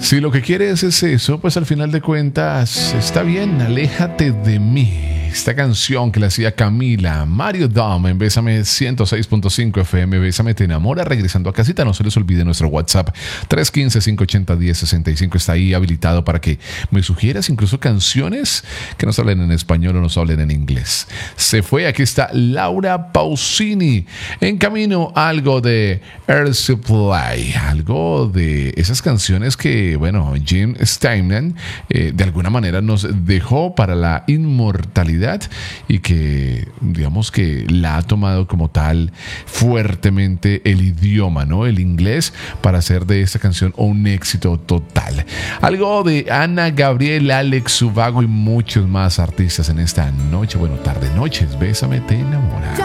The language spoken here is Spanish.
Si lo que quieres es eso, pues al final de cuentas está bien, aléjate de mí. Esta canción que le hacía Camila, Mario Dom en Bésame 106.5 FM, Bésame te enamora. Regresando a casita, no se les olvide nuestro WhatsApp 315-580-1065. Está ahí habilitado para que me sugieras incluso canciones que nos hablen en español o nos hablen en inglés. Se fue, aquí está Laura Pausini. En camino, algo de Air Supply, algo de esas canciones que, bueno, Jim Steinman de alguna manera nos dejó para la inmortalidad y que, digamos que la ha tomado como tal fuertemente el idioma, ¿no? El inglés, para hacer de esta canción un éxito total. Algo de Ana Gabriel, Alex Ubago y muchos más artistas en esta noche, bueno, tarde noches. Bésame te enamora.